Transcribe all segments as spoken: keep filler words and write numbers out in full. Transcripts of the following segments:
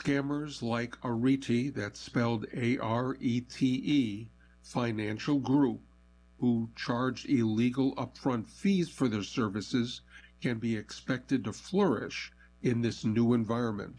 Scammers like Arete, that's spelled A R E T E, Financial Group, who charged illegal upfront fees for their services, can be expected to flourish in this new environment.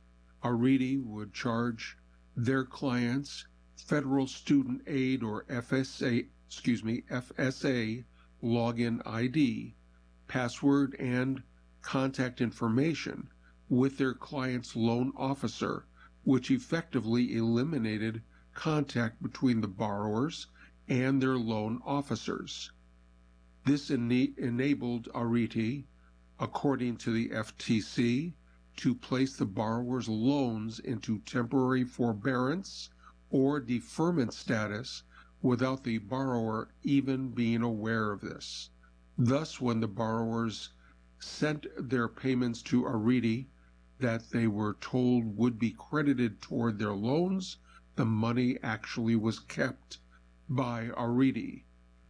Arete would charge their clients Federal Student Aid or F S A, excuse me, F S A login I D, password, and contact information with their client's loan officer, which effectively eliminated contact between the borrowers and their loan officers. This ena- enabled Arete, according to the F T C, to place the borrower's loans into temporary forbearance or deferment status without the borrower even being aware of this. Thus, when the borrowers sent their payments to Arete that they were told would be credited toward their loans, the money actually was kept by Arete.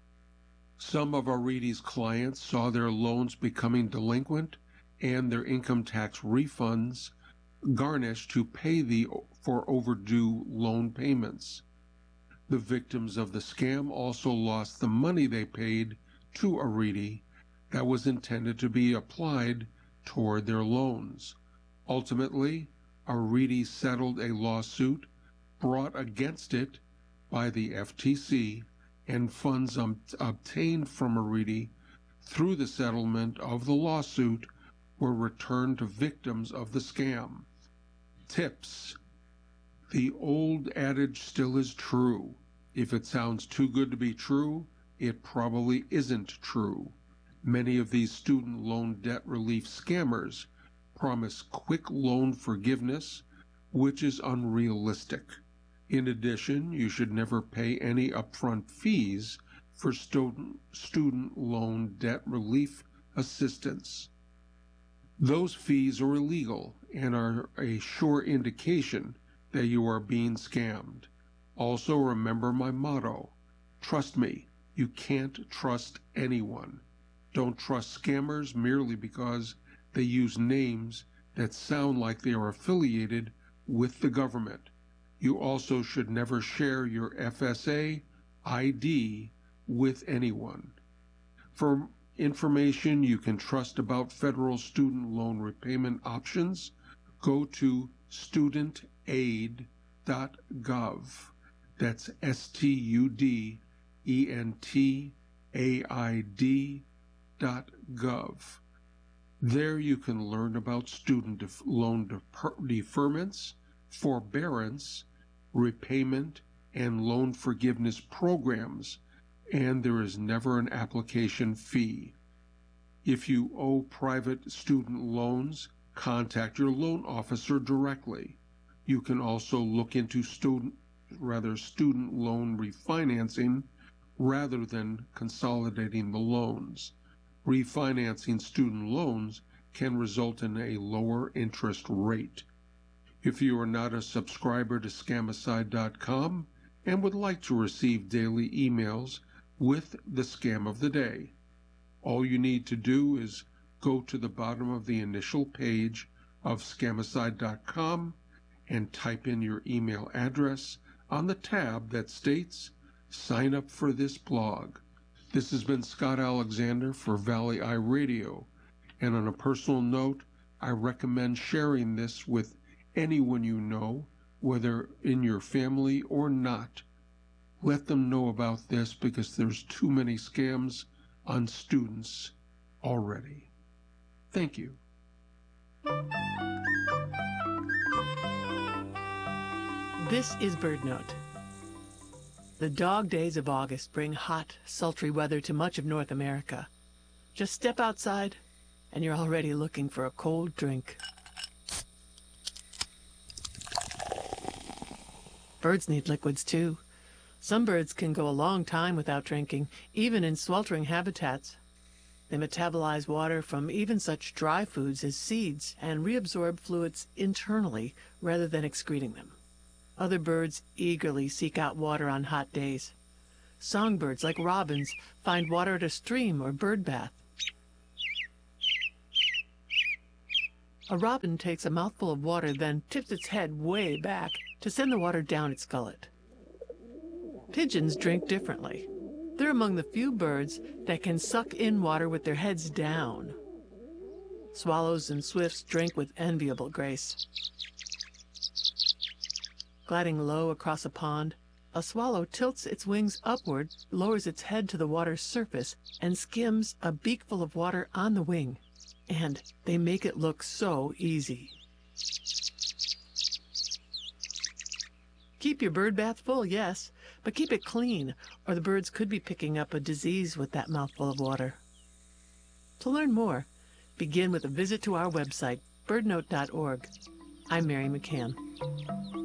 Some of Arete's clients saw their loans becoming delinquent and their income tax refunds garnished to pay the for overdue loan payments. The victims of the scam also lost the money they paid to Arete that was intended to be applied toward their loans. Ultimately, Arete settled a lawsuit brought against it by the F T C, and funds um, obtained from Arete through the settlement of the lawsuit were returned to victims of the scam. Tips. The old adage still is true. If it sounds too good to be true, it probably isn't true. Many of these student loan debt relief scammers promise quick loan forgiveness, which is unrealistic. In addition, you should never pay any upfront fees for student, student loan debt relief assistance. Those fees are illegal and are a sure indication that you are being scammed. Also, remember my motto: trust me, you can't trust anyone. Don't trust scammers merely because they use names that sound like they are affiliated with the government. You also should never share your F S A I D with anyone. For information you can trust about federal student loan repayment options, go to student aid dot gov. That's S T U D E N T A I D dot gov. There you can learn about student def- loan defer- deferments, forbearance, repayment, and loan forgiveness programs, and there is never an application fee. If you owe private student loans, contact your loan officer directly. You can also look into student, rather student loan refinancing rather than consolidating the loans. Refinancing student loans can result in a lower interest rate. If you are not a subscriber to Scamicide dot com and would like to receive daily emails with the scam of the day, all you need to do is go to the bottom of the initial page of Scamicide dot com and type in your email address on the tab that states Sign Up for This Blog. This has been Scott Alexander for Valley Eye Radio, and on a personal note, I recommend sharing this with anyone you know, whether in your family or not. Let them know about this because there's too many scams on students already. Thank you. This is BirdNote. The dog days of August bring hot, sultry weather to much of North America. Just step outside, and you're already looking for a cold drink. Birds need liquids, too. Some birds can go a long time without drinking, even in sweltering habitats. They metabolize water from even such dry foods as seeds and reabsorb fluids internally rather than excreting them. Other birds eagerly seek out water on hot days. Songbirds, like robins, find water at a stream or bird bath. A robin takes a mouthful of water, then tips its head way back to send the water down its gullet. Pigeons drink differently. They're among the few birds that can suck in water with their heads down. Swallows and swifts drink with enviable grace. Gliding low across a pond, a swallow tilts its wings upward, lowers its head to the water's surface, and skims a beakful of water on the wing. And they make it look so easy. Keep your bird bath full, yes, but keep it clean, or the birds could be picking up a disease with that mouthful of water. To learn more, begin with a visit to our website, bird note dot org. I'm Mary McCann.